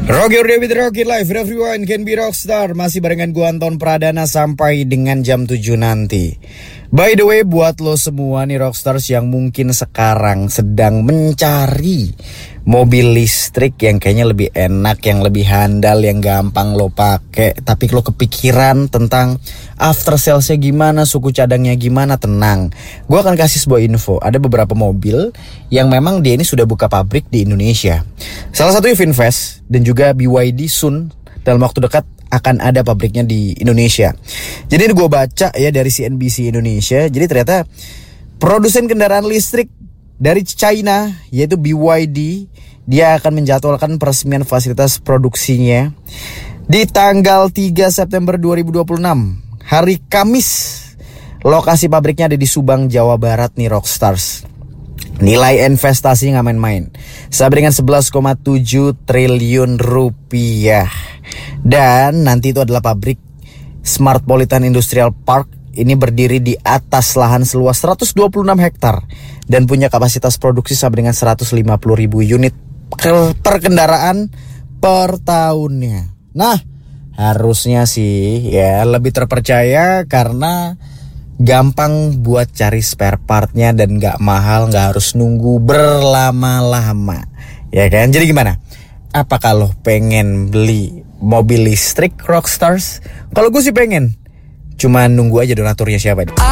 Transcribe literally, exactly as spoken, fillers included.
Rocky or David Rocky Live, everyone can be rockstar. Masih barengan gua Anton Pradana sampai dengan jam tujuh nanti. By the way, buat lo semua nih rockstars yang mungkin sekarang sedang mencari mobil listrik yang kayaknya lebih enak, yang lebih handal, yang gampang lo pakai, tapi lo kepikiran tentang after salesnya gimana, suku cadangnya gimana, tenang. Gue akan kasih sebuah info. Ada beberapa mobil yang memang dia ini sudah buka pabrik di Indonesia. Salah satunya Vinfast dan juga B Y D soon dalam waktu dekat akan ada pabriknya di Indonesia. Jadi ini gue baca ya dari C N B C Indonesia. Jadi ternyata produsen kendaraan listrik dari China yaitu B Y D, dia akan menjadwalkan peresmian fasilitas produksinya di tanggal tiga September dua ribu dua puluh enam, hari Kamis. Lokasi pabriknya ada di Subang, Jawa Barat nih rockstars. Nilai investasi nggak main-main, sampai dengan sebelas koma tujuh triliun rupiah. Dan nanti itu adalah pabrik Smartpolitan Industrial Park. Ini berdiri di atas lahan seluas seratus dua puluh enam hektar dan punya kapasitas produksi sampai dengan seratus lima puluh ribu unit per kendaraan per tahunnya. Nah, harusnya sih ya lebih terpercaya karena gampang buat cari spare partnya dan gak mahal, gak harus nunggu berlama-lama. Ya kan? Jadi gimana? Apa kalau pengen beli mobil listrik rockstars? Kalau gue sih pengen. Cuma nunggu aja donaturnya siapa nih.